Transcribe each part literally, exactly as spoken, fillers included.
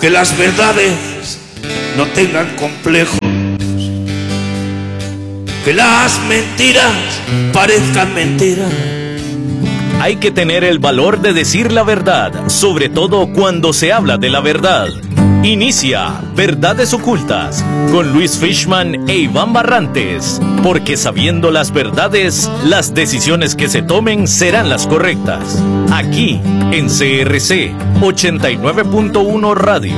que las verdades no tengan complejos, que las mentiras parezcan mentiras. Hay que tener el valor de decir la verdad, sobre todo cuando se habla de la verdad. Inicia Verdades Ocultas con Luis Fishman e Iván Barrantes, porque sabiendo las verdades, las decisiones que se tomen serán las correctas. Aquí en C R C ochenta y nueve punto uno Radio.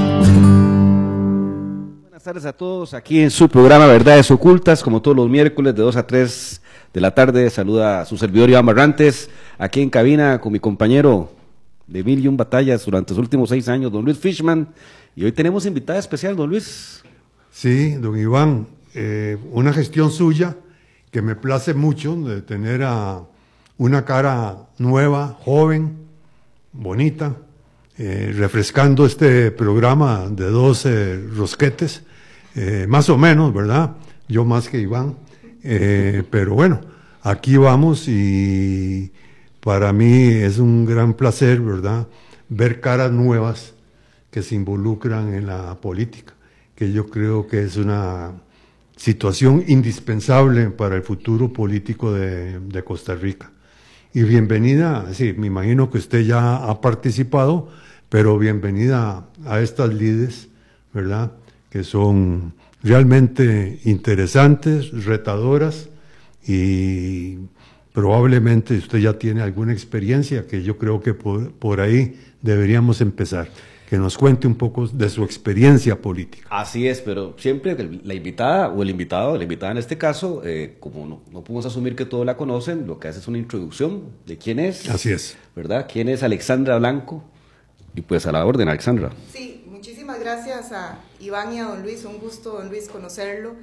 Buenas tardes a todos, aquí en su programa Verdades Ocultas, como todos los miércoles de dos a tres de la tarde. Saluda a su servidor Iván Barrantes, aquí en cabina con mi compañero de mil y un batallas durante los últimos seis años, don Luis Fishman, y hoy tenemos invitada especial, don Luis. Sí, don Iván, eh, una gestión suya que me place mucho, de tener a una cara nueva, joven, bonita, eh, refrescando este programa de doce rosquetes, eh, más o menos, ¿verdad? Yo más que Iván, eh, pero bueno, aquí vamos y para mí es un gran placer, ¿verdad?, ver caras nuevas que se involucran en la política, que yo creo que es una situación indispensable para el futuro político de, de Costa Rica. Y bienvenida, sí, me imagino que usted ya ha participado, pero bienvenida a estas lides, ¿verdad?, que son realmente interesantes, retadoras, y probablemente usted ya tiene alguna experiencia, que yo creo que por, por ahí deberíamos empezar. Que nos cuente un poco de su experiencia política. Así es, pero siempre la invitada o el invitado, la invitada en este caso, eh, como no, no podemos asumir que todos la conocen, lo que hace es una introducción de quién es. Así es. ¿Verdad? ¿Quién es Alexandra Blanco? Y pues a la orden, Alexandra. Sí, muchísimas gracias a Iván y a don Luis, un gusto, don Luis, conocerlo.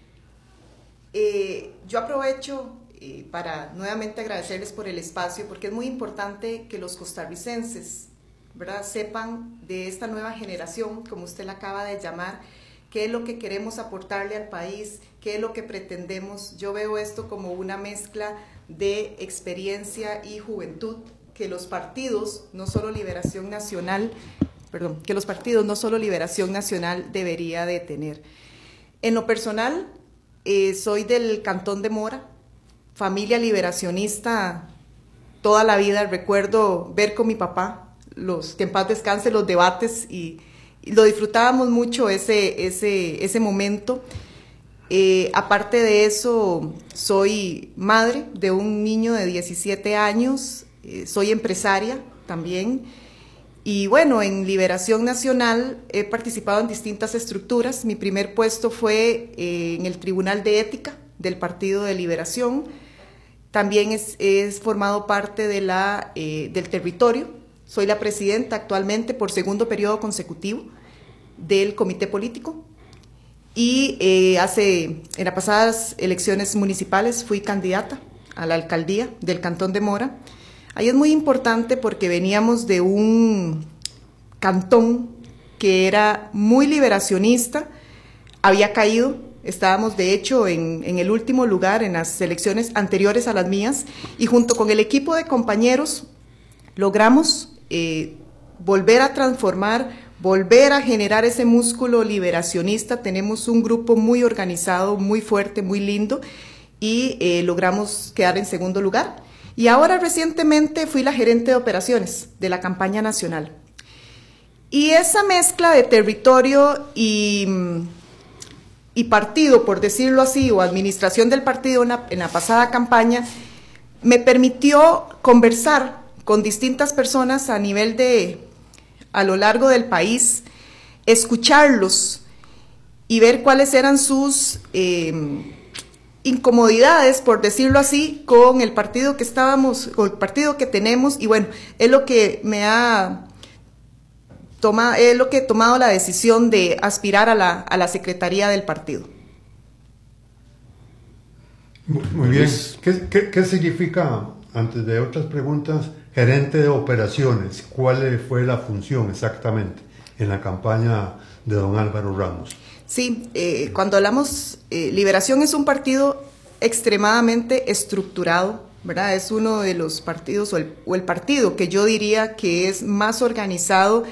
Eh, yo aprovecho eh, para nuevamente agradecerles por el espacio, porque es muy importante que los costarricenses, ¿verdad?, sepan de esta nueva generación, como usted la acaba de llamar, qué es lo que queremos aportarle al país, qué es lo que pretendemos. Yo veo esto como una mezcla de experiencia y juventud, que los partidos, no solo Liberación Nacional, perdón, que los partidos, no solo Liberación Nacional, debería de tener. En lo personal, eh, soy del Cantón de Mora, familia liberacionista toda la vida. Recuerdo ver con mi papá los que en paz descanse los debates y, y lo disfrutábamos mucho ese, ese, ese momento. Eh, aparte de eso, soy madre de un niño de diecisiete años, eh, soy empresaria también, y bueno, en Liberación Nacional he participado en distintas estructuras. Mi primer puesto fue eh, en el Tribunal de Ética del Partido de Liberación. También es, es formado parte de la, eh, del territorio. Soy la presidenta actualmente por segundo periodo consecutivo del comité político, y eh, hace, en las pasadas elecciones municipales fui candidata a la alcaldía del Cantón de Mora. Ahí es muy importante porque veníamos de un cantón que era muy liberacionista, había caído, estábamos de hecho en, en el último lugar en las elecciones anteriores a las mías, y junto con el equipo de compañeros logramos Eh, volver a transformar, volver a generar ese músculo liberacionista. Tenemos un grupo muy organizado, muy fuerte, muy lindo, y eh, logramos quedar en segundo lugar. Y ahora recientemente fui la gerente de operaciones de la campaña nacional. Y esa mezcla de territorio y, y partido, por decirlo así, o administración del partido en la, en la pasada campaña, me permitió conversar con distintas personas a nivel de, a lo largo del país, escucharlos y ver cuáles eran sus eh, incomodidades, por decirlo así, con el partido que estábamos, con el partido que tenemos, y bueno, es lo que me ha tomado, es lo que he tomado la decisión de aspirar a la, a la secretaría del partido. Muy, muy bien. ¿Qué, qué, ¿Qué significa, antes de otras preguntas, gerente de operaciones? ¿Cuál fue la función exactamente en la campaña de don Álvaro Ramos? Sí, eh, cuando hablamos, eh, Liberación es un partido extremadamente estructurado, ¿verdad? Es uno de los partidos, o el, o el partido que yo diría que es más organizado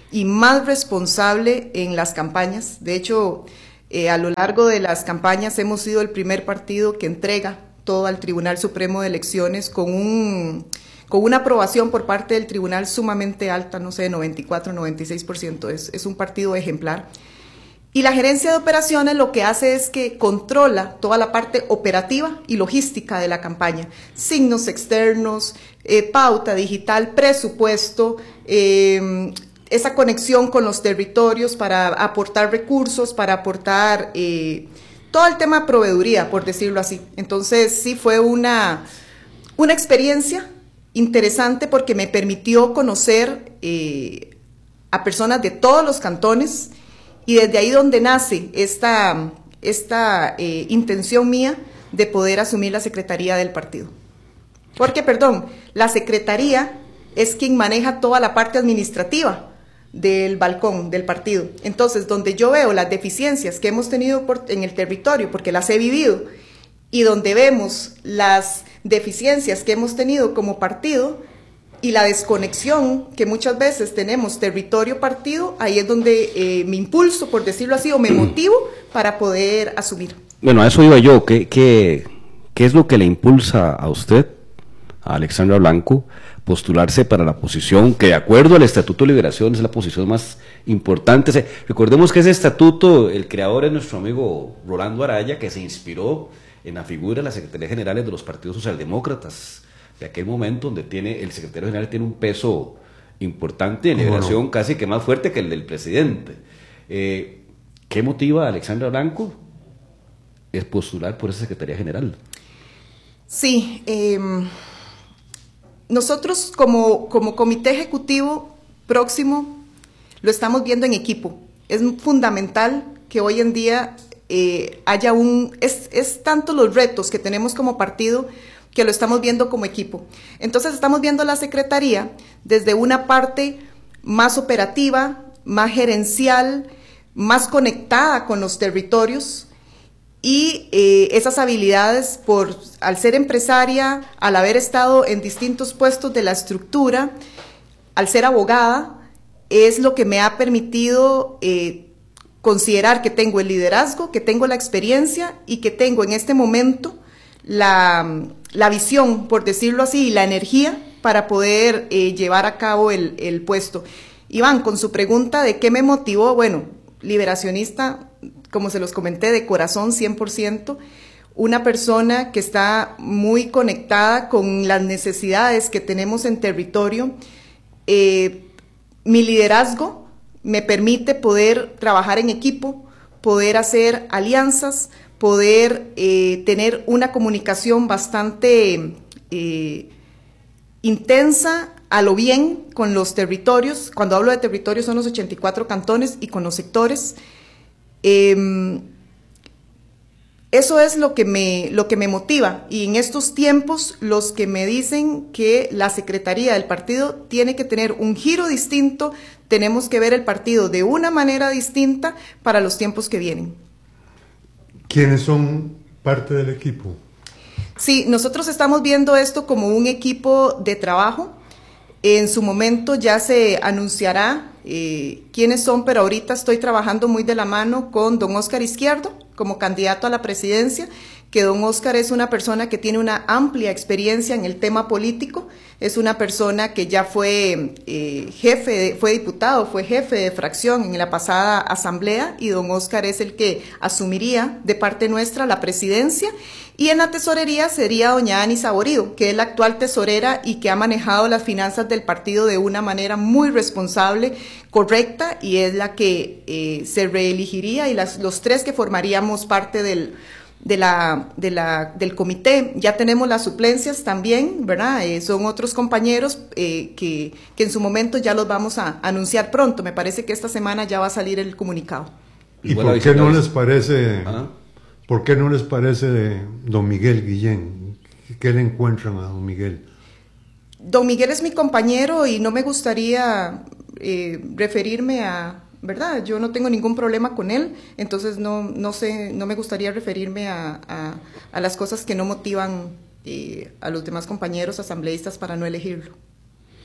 y más responsable en las campañas. De hecho, eh, a lo largo de las campañas hemos sido el primer partido que entrega todo al Tribunal Supremo de Elecciones con un... con una aprobación por parte del tribunal sumamente alta, no sé, noventa y cuatro, noventa y seis por ciento, es, es un partido ejemplar. Y la gerencia de operaciones lo que hace es que controla toda la parte operativa y logística de la campaña, signos externos, eh, pauta digital, presupuesto, eh, esa conexión con los territorios para aportar recursos, para aportar eh, todo el tema de proveeduría, por decirlo así. Entonces sí fue una, una experiencia interesante porque me permitió conocer eh, a personas de todos los cantones y desde ahí donde nace esta, esta eh, intención mía de poder asumir la secretaría del partido. Porque, perdón, la secretaría es quien maneja toda la parte administrativa del balcón del partido. Entonces, donde yo veo las deficiencias que hemos tenido por, en el territorio, porque las he vivido, y donde vemos las deficiencias que hemos tenido como partido y la desconexión que muchas veces tenemos territorio-partido, ahí es donde eh, me impulso, por decirlo así, o me motivo para poder asumir. Bueno, a eso iba yo. ¿Qué, qué, qué es lo que le impulsa a usted, a Alexandra Blanco, postularse para la posición que, de acuerdo al Estatuto de Liberación, es la posición más importante? Se, recordemos que ese estatuto, el creador es nuestro amigo Rolando Araya, que se inspiró en la figura de las secretarías generales de los partidos socialdemócratas, de aquel momento donde tiene el secretario general tiene un peso importante en liberación, bueno, casi que más fuerte que el del presidente. Eh, ¿Qué motiva a Alexandra Blanco es postular por esa secretaría general? Sí, eh, nosotros como, como comité ejecutivo próximo lo estamos viendo en equipo. Es fundamental que hoy en día eh, haya un... Es, es tanto los retos que tenemos como partido que lo estamos viendo como equipo. Entonces estamos viendo la secretaría desde una parte más operativa, más gerencial, más conectada con los territorios y eh, esas habilidades por, al ser empresaria, al haber estado en distintos puestos de la estructura, al ser abogada, es lo que me ha permitido eh, considerar que tengo el liderazgo, que tengo la experiencia y que tengo en este momento la, la visión, por decirlo así, y la energía para poder eh, llevar a cabo el, el puesto. Iván, con su pregunta de qué me motivó, bueno, liberacionista, como se los comenté, de corazón cien por ciento, una persona que está muy conectada con las necesidades que tenemos en territorio. Eh, mi liderazgo me permite poder trabajar en equipo, poder hacer alianzas, poder eh, tener una comunicación bastante eh, intensa, a lo bien, con los territorios. Cuando hablo de territorios son los ochenta y cuatro cantones y con los sectores. Eh, eso es lo que me, lo que me motiva, y en estos tiempos los que me dicen que la secretaría del partido tiene que tener un giro distinto, tenemos que ver el partido de una manera distinta para los tiempos que vienen. ¿Quiénes son parte del equipo? Sí, nosotros estamos viendo esto como un equipo de trabajo. En su momento ya se anunciará eh, quiénes son, pero ahorita estoy trabajando muy de la mano con don Óscar Izquierdo como candidato a la presidencia, que don Óscar es una persona que tiene una amplia experiencia en el tema político, es una persona que ya fue eh, jefe, de, fue diputado, fue jefe de fracción en la pasada asamblea, y don Óscar es el que asumiría de parte nuestra la presidencia, y en la tesorería sería doña Ani Saborido, que es la actual tesorera y que ha manejado las finanzas del partido de una manera muy responsable, correcta, y es la que eh, se reelegiría, y las, los tres que formaríamos parte del De la, de la, del comité. Ya tenemos las suplencias también, ¿verdad? Eh, son otros compañeros eh, que, que en su momento ya los vamos a anunciar pronto. Me parece que esta semana ya va a salir el comunicado. ¿Y por qué no les parece, ¿Ah? por qué no les parece de don Miguel Guillén? ¿Qué le encuentran a don Miguel? Don Miguel es mi compañero y no me gustaría eh, referirme a... ¿verdad? Yo no tengo ningún problema con él, entonces no, no sé, no me gustaría referirme a, a, a las cosas que no motivan eh, a los demás compañeros asambleístas para no elegirlo.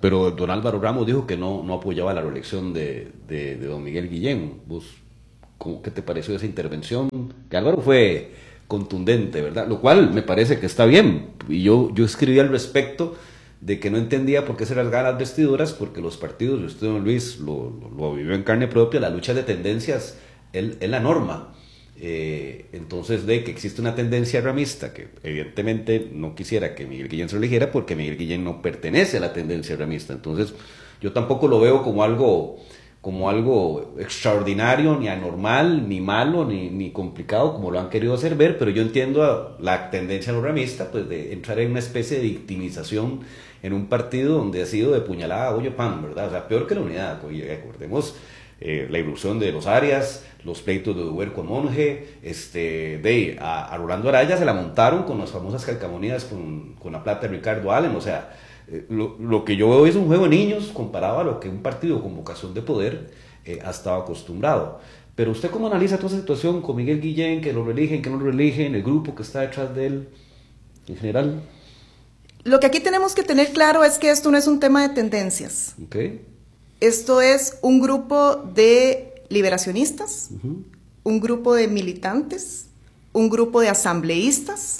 pero don Álvaro Ramos dijo que no, no apoyaba la reelección de, de, de don Miguel Guillén. ¿Vos cómo, qué te pareció esa intervención? Que Álvaro fue contundente, ¿verdad? Lo cual me parece que está bien. Y yo, yo escribí al respecto de que no entendía por qué se rasgaban las vestiduras, porque los partidos, y usted, don Luis, lo, lo, lo vivió en carne propia, la lucha de tendencias es, es la norma. Eh, entonces, de que existe una tendencia ramista que evidentemente no quisiera que Miguel Guillén se eligiera, porque Miguel Guillén no pertenece a la tendencia ramista. Entonces, yo tampoco lo veo como algo, como algo extraordinario, ni anormal, ni malo, ni, ni complicado, como lo han querido hacer ver, pero yo entiendo la tendencia no ramista, pues de entrar en una especie de victimización en un partido donde ha sido de puñalada a hoyo pan, ¿verdad? O sea, peor que la unidad. Recordemos eh, la irrupción de los Arias, los pleitos de Duber con Monge, este, de a, a Rolando Araya se la montaron con las famosas calcamonías con, con la plata de Ricardo Allen. O sea, eh, lo, lo que yo veo es un juego de niños comparado a lo que un partido con vocación de poder eh, ha estado acostumbrado. Pero usted, ¿cómo analiza toda esa situación con Miguel Guillén, que lo religen, que no lo religen, el grupo que está detrás de él en general? Lo que aquí tenemos que tener claro es que esto no es un tema de tendencias. Okay. Esto es un grupo de liberacionistas, uh-huh. un grupo de militantes, un grupo de asambleístas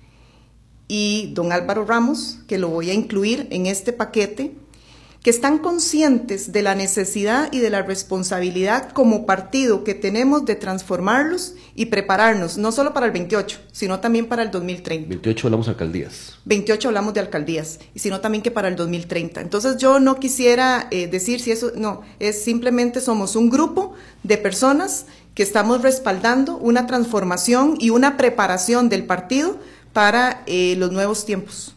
y don Álvaro Ramos, que lo voy a incluir en este paquete, que están conscientes de la necesidad y de la responsabilidad como partido que tenemos de transformarlos y prepararnos, no solo para el veintiocho, sino también para el dos mil treinta. veintiocho hablamos de alcaldías. veintiocho hablamos de alcaldías, y sino también que para el dos mil treinta. Entonces yo no quisiera eh, decir si eso, no, es simplemente somos un grupo de personas que estamos respaldando una transformación y una preparación del partido para eh, los nuevos tiempos.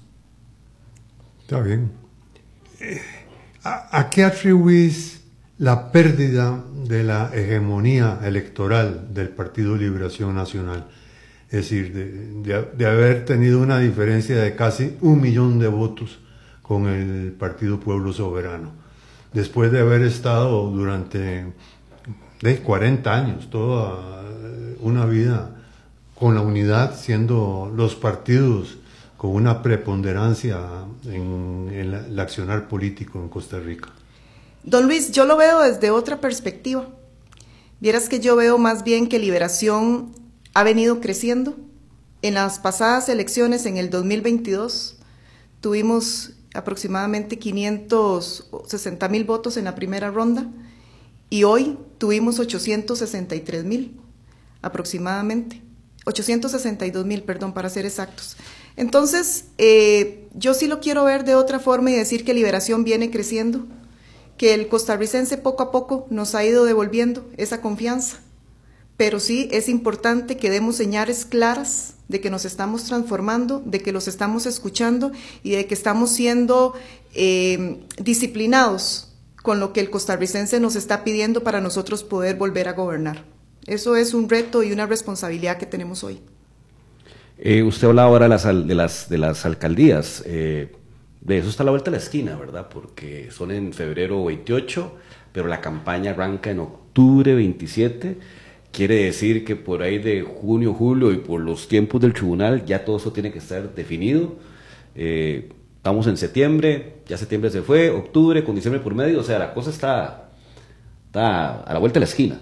Está bien. Eh. ¿A, ¿A qué atribuís la pérdida de la hegemonía electoral del Partido Liberación Nacional? Es decir, de, de, de haber tenido una diferencia de casi un millón de votos con el Partido Pueblo Soberano, después de haber estado durante de cuarenta años, toda una vida con la unidad, siendo los partidos con una preponderancia en, en la, el accionar político en Costa Rica. Don Luis, yo lo veo desde otra perspectiva. Vieras que yo veo más bien que Liberación ha venido creciendo. En las pasadas elecciones, en el dos mil veintidós, tuvimos aproximadamente quinientos sesenta mil votos en la primera ronda y hoy tuvimos ochocientos sesenta y tres mil aproximadamente. ochocientos sesenta y dos mil, perdón, para ser exactos. Entonces, eh, yo sí lo quiero ver de otra forma y decir que Liberación viene creciendo, que el costarricense poco a poco nos ha ido devolviendo esa confianza, pero sí es importante que demos señales claras de que nos estamos transformando, de que los estamos escuchando y de que estamos siendo eh, disciplinados con lo que el costarricense nos está pidiendo para nosotros poder volver a gobernar. Eso es un reto y una responsabilidad que tenemos hoy. Eh, usted hablaba ahora de las, de las, de las alcaldías. Eh, de eso está a la vuelta de la esquina, ¿verdad? Porque son en febrero veintiocho, pero la campaña arranca en octubre veintisiete. Quiere decir que por ahí de junio, julio y por los tiempos del tribunal ya todo eso tiene que estar definido. Eh, estamos en septiembre, ya septiembre se fue, octubre con diciembre por medio, o sea, la cosa está, está a la vuelta de la esquina.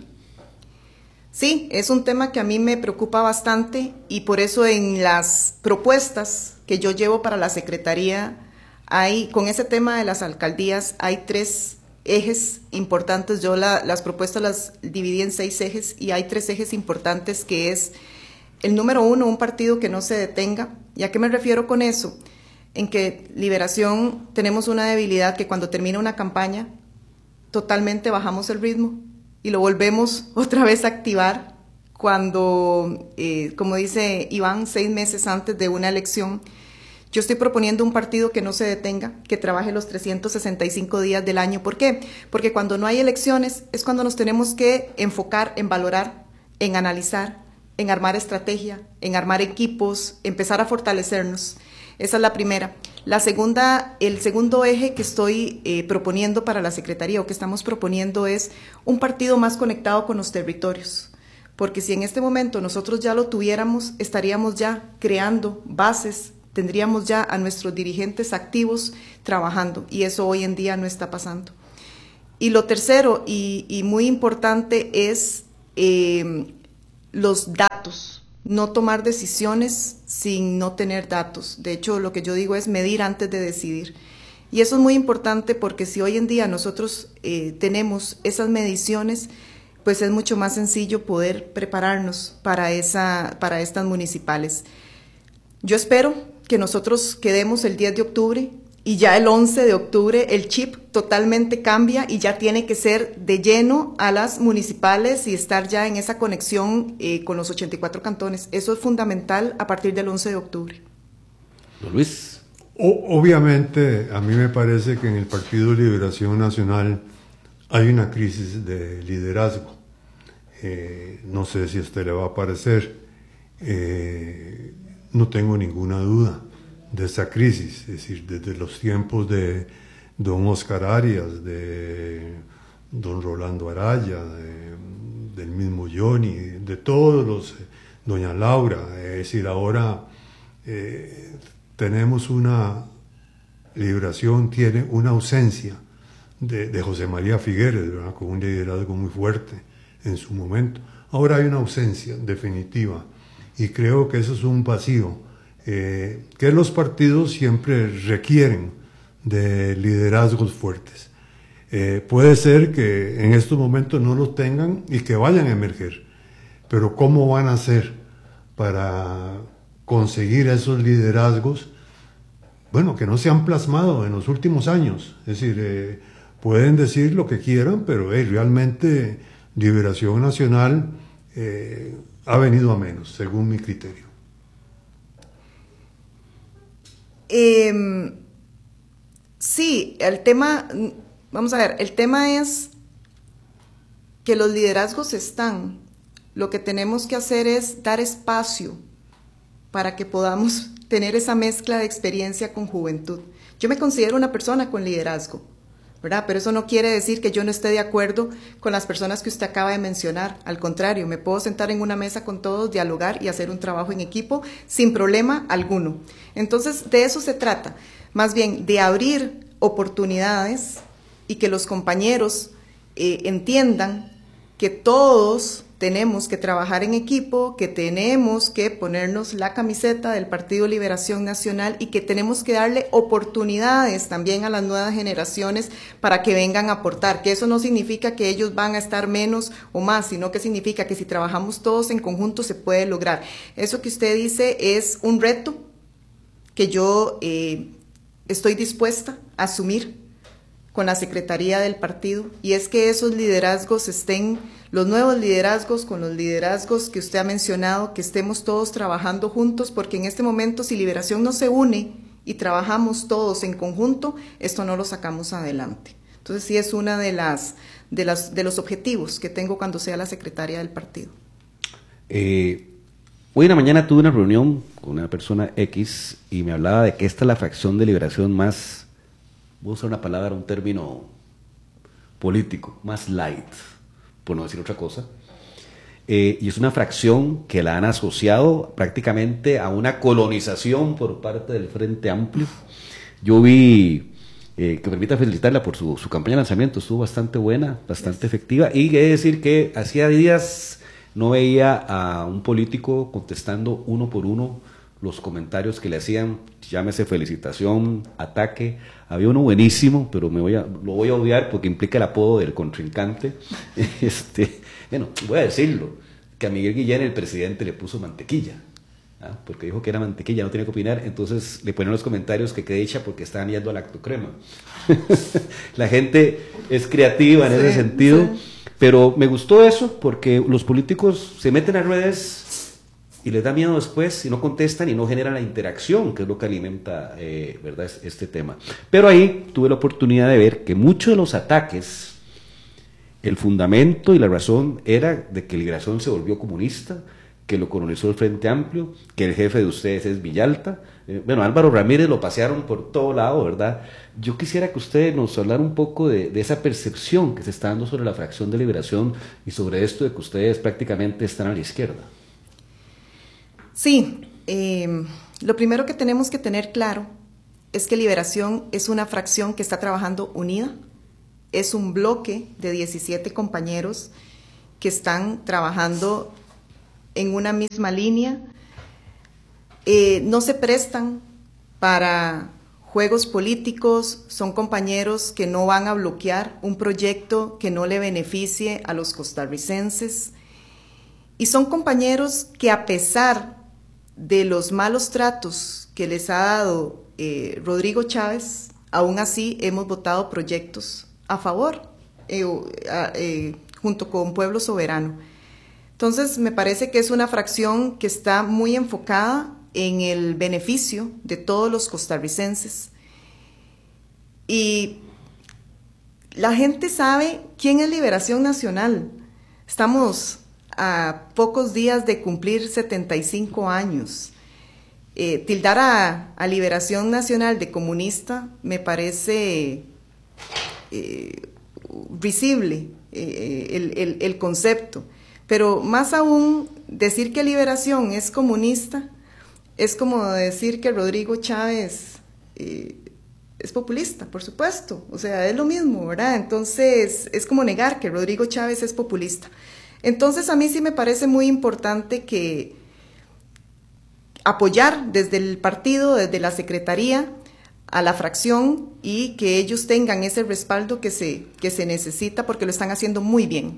Sí, es un tema que a mí me preocupa bastante y por eso en las propuestas que yo llevo para la Secretaría, hay, con ese tema de las alcaldías, hay tres ejes importantes. Yo la, las propuestas las dividí en seis ejes y hay tres ejes importantes, que es el número uno, un partido que no se detenga. ¿Y a qué me refiero con eso? En que Liberación tenemos una debilidad que cuando termina una campaña, totalmente bajamos el ritmo y lo volvemos otra vez a activar cuando, eh, como dice Iván, seis meses antes de una elección. Yo estoy proponiendo un partido que no se detenga, que trabaje los trescientos sesenta y cinco días del año. ¿Por qué? Porque cuando no hay elecciones es cuando nos tenemos que enfocar en valorar, en analizar, en armar estrategia, en armar equipos, empezar a fortalecernos. Esa es la primera. La segunda, el segundo eje que estoy eh, proponiendo para la Secretaría, o que estamos proponiendo, es un partido más conectado con los territorios. Porque si en este momento nosotros ya lo tuviéramos, estaríamos ya creando bases tendríamos ya a nuestros dirigentes activos trabajando, y eso hoy en día no está pasando. Y lo tercero, y, y muy importante, es eh, los datos, no tomar decisiones sin no tener datos. De hecho, lo que yo digo es medir antes de decidir. Y eso es muy importante porque si hoy en día nosotros eh, tenemos esas mediciones, pues es mucho más sencillo poder prepararnos para, esa, para estas municipales. Yo espero que nosotros quedemos el diez de octubre y ya el once de octubre el chip totalmente cambia y ya tiene que ser de lleno a las municipales y estar ya en esa conexión eh, con los ochenta y cuatro cantones. Eso es fundamental a partir del once de octubre. Don Luis. O, obviamente, a mí me parece que en el Partido Liberación Nacional hay una crisis de liderazgo. Eh, no sé si a usted le va a parecer. Eh, no tengo ninguna duda de esa crisis. Es decir, desde los tiempos de don Oscar Arias, de don Rolando Araya, de, del mismo Johnny, de todos los, doña Laura. Es decir, ahora eh, tenemos una liberación, tiene una ausencia de, de José María Figueres, ¿verdad? Con un liderazgo muy fuerte en su momento. Ahora hay una ausencia definitiva y creo que eso es un vacío eh, que los partidos siempre requieren de liderazgos fuertes. Eh, puede ser que en estos momentos no los tengan y que vayan a emerger, pero ¿cómo van a hacer para conseguir esos liderazgos? Bueno, que no se han plasmado en los últimos años. Es decir, eh, pueden decir lo que quieran, pero eh, realmente Liberación Nacional eh, ha venido a menos, según mi criterio. Eh, sí, el tema, vamos a ver, el tema es que los liderazgos están. Lo que tenemos que hacer es dar espacio para que podamos tener esa mezcla de experiencia con juventud. Yo me considero una persona con liderazgo, ¿verdad? Pero eso no quiere decir que yo no esté de acuerdo con las personas que usted acaba de mencionar. Al contrario, me puedo sentar en una mesa con todos, dialogar y hacer un trabajo en equipo sin problema alguno. Entonces, de eso se trata, más bien de abrir oportunidades y que los compañeros eh, entiendan que todos tenemos que trabajar en equipo, que tenemos que ponernos la camiseta del Partido Liberación Nacional y que tenemos que darle oportunidades también a las nuevas generaciones para que vengan a aportar, que eso no significa que ellos van a estar menos o más, sino que significa que si trabajamos todos en conjunto se puede lograr. Eso que usted dice es un reto que yo eh, estoy dispuesta a asumir con la Secretaría del Partido, y es que esos liderazgos estén, los nuevos liderazgos con los liderazgos que usted ha mencionado, que estemos todos trabajando juntos, porque en este momento si Liberación no se une y trabajamos todos en conjunto, esto no lo sacamos adelante. Entonces sí es una de las de las de los objetivos que tengo cuando sea la secretaria del partido. Eh, hoy en la mañana tuve una reunión con una persona X y me hablaba de que esta es la fracción de Liberación más, voy a usar una palabra, un término político, más light, por no decir otra cosa, eh, y es una fracción que la han asociado prácticamente a una colonización por parte del Frente Amplio. Yo vi, eh, que permita felicitarla por su, su campaña de lanzamiento, estuvo bastante buena, bastante efectiva, y he de decir que hacía días no veía a un político contestando uno por uno los comentarios que le hacían, llámese felicitación, ataque. Había uno buenísimo, pero me voy a, lo voy a odiar porque implica el apodo del contrincante. Este, bueno, voy a decirlo, que a Miguel Guillén el presidente le puso mantequilla, ¿ah? Porque dijo que era mantequilla, no tenía que opinar, entonces le ponen los comentarios que quede hecha porque estaban yendo a lactocrema. La gente es creativa en sí, ese sentido, sí. Pero me gustó eso porque los políticos se meten a redes y les da miedo después si no contestan y no generan la interacción, que es lo que alimenta eh, ¿verdad? este tema. Pero ahí tuve la oportunidad de ver que muchos de los ataques, el fundamento y la razón era de que Liberación se volvió comunista, que lo colonizó el Frente Amplio, que el jefe de ustedes es Villalta. Eh, bueno, Álvaro Ramírez lo pasearon por todo lado, ¿verdad? Yo quisiera que usted nos hablara un poco de, de esa percepción que se está dando sobre la fracción de Liberación y sobre esto de que ustedes prácticamente están a la izquierda. Sí, eh, lo primero que tenemos que tener claro es que Liberación es una fracción que está trabajando unida, es un bloque de diecisiete compañeros que están trabajando en una misma línea, eh, no se prestan para juegos políticos, son compañeros que no van a bloquear un proyecto que no le beneficie a los costarricenses, y son compañeros que, a pesar de los malos tratos que les ha dado eh, Rodrigo Chávez, aún así hemos votado proyectos a favor, eh, eh, junto con Pueblo Soberano. Entonces, me parece que es una fracción que está muy enfocada en el beneficio de todos los costarricenses. Y la gente sabe quién es Liberación Nacional. Estamos a pocos días de cumplir setenta y cinco años. Eh, tildar a, a Liberación Nacional de comunista me parece eh, risible eh, el, el, el concepto, pero más aún decir que Liberación es comunista es como decir que Rodrigo Chávez eh, es populista, por supuesto, o sea, es lo mismo, ¿verdad? Entonces es como negar que Rodrigo Chávez es populista. Entonces a mí sí me parece muy importante que apoyar desde el partido, desde la secretaría, a la fracción, y que ellos tengan ese respaldo que se, que se necesita, porque lo están haciendo muy bien.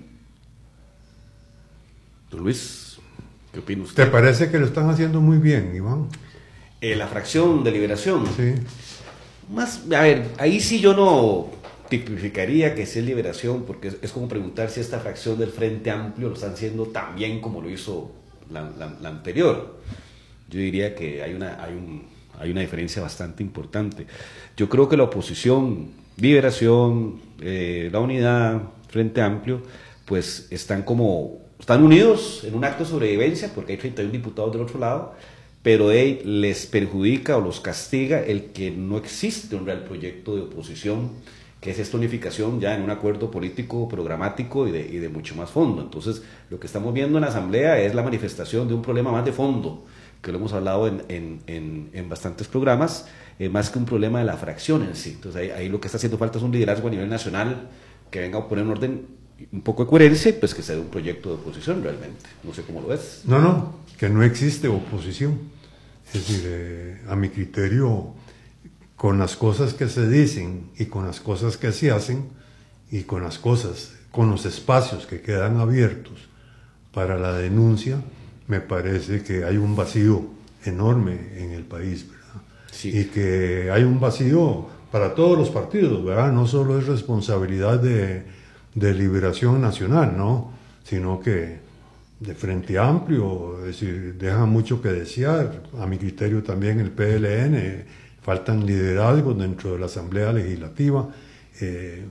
Don Luis, ¿qué opina usted? ¿Te parece que lo están haciendo muy bien, Iván? Eh, la fracción de Liberación. Sí. Más, a ver, ahí sí yo no tipificaría que sea Liberación, porque es, es como preguntar si esta fracción del Frente Amplio lo están haciendo tan bien como lo hizo la, la, la anterior. Yo diría que hay una, hay, un, hay una diferencia bastante importante. Yo creo que la oposición, Liberación, eh, la Unidad, Frente Amplio, pues están como, están unidos en un acto de sobrevivencia, porque hay treinta y uno diputados del otro lado, pero eh, les perjudica o los castiga el que no existe un real proyecto de oposición, que es esta unificación ya en un acuerdo político, programático y de, y de mucho más fondo. Entonces, lo que estamos viendo en la Asamblea es la manifestación de un problema más de fondo, que lo hemos hablado en, en, en, en bastantes programas, eh, más que un problema de la fracción en sí. Entonces, ahí, ahí lo que está haciendo falta es un liderazgo a nivel nacional que venga a poner en orden, un poco de coherencia, pues que se dé un proyecto de oposición realmente. No sé cómo lo ves. No, no, que no existe oposición. Es decir, eh, a mi criterio, con las cosas que se dicen y con las cosas que se hacen y con las cosas, con los espacios que quedan abiertos para la denuncia, me parece que hay un vacío enorme en el país, ¿verdad? Sí. Y que hay un vacío para todos los partidos, ¿verdad? No solo es responsabilidad de, de Liberación Nacional, ¿no? Sino que de Frente Amplio, es decir, deja mucho que desear. A mi criterio también el P L N, faltan liderazgos dentro de la Asamblea Legislativa. Eh,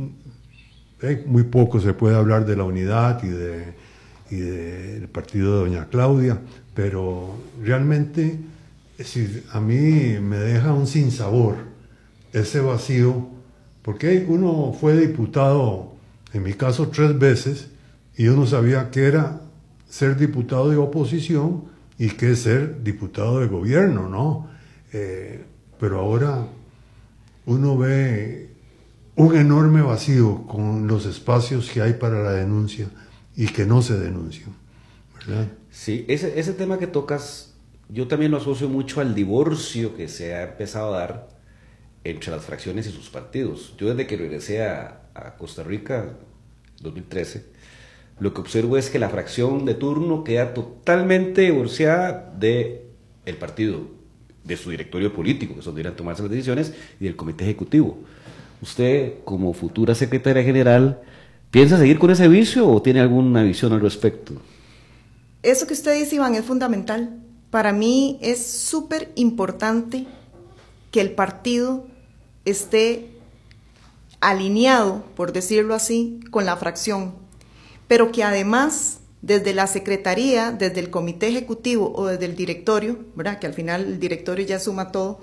eh, muy poco se puede hablar de la unidad y de y del partido de doña Claudia, pero realmente, es decir, a mí me deja un sinsabor ese vacío, porque uno fue diputado, en mi caso tres veces, y uno sabía que era ser diputado de oposición y que es ser diputado de gobierno, ¿no? Eh, pero ahora uno ve un enorme vacío con los espacios que hay para la denuncia y que no se denuncian, ¿verdad? Sí, ese, ese tema que tocas, yo también lo asocio mucho al divorcio que se ha empezado a dar entre las fracciones y sus partidos. Yo desde que regresé a, a Costa Rica, en dos mil trece, lo que observo es que la fracción de turno queda totalmente divorciada del partido, de su directorio político, que es donde irán a tomarse las decisiones, y del comité ejecutivo. Usted, como futura secretaria general, ¿piensa seguir con ese vicio o tiene alguna visión al respecto? Eso que usted dice, Iván, es fundamental. Para mí es súper importante que el partido esté alineado, por decirlo así, con la fracción, pero que además, desde la secretaría, desde el comité ejecutivo o desde el directorio, ¿verdad?, que al final el directorio ya suma todo,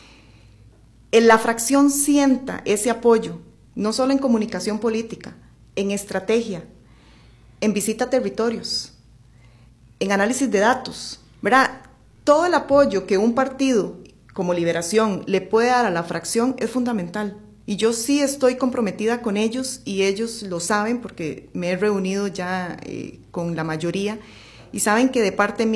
en la fracción sienta ese apoyo, no solo en comunicación política, en estrategia, en visita a territorios, en análisis de datos, ¿verdad? todo el apoyo que un partido como Liberación le puede dar a la fracción es fundamental. Y yo sí estoy comprometida con ellos y ellos lo saben porque me he reunido ya eh, con la mayoría y saben que de parte mía